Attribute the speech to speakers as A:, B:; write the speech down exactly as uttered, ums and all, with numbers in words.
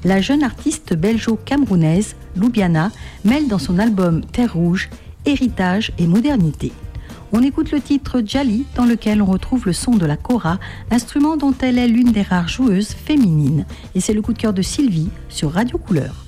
A: la jeune artiste belgeo-camerounaise Loubiana mêle dans son album Terre Rouge héritage et modernité. On écoute le titre Djali, dans lequel on retrouve le son de la kora, instrument dont elle est l'une des rares joueuses féminines. Et c'est le coup de cœur de Sylvie sur Radio Couleur.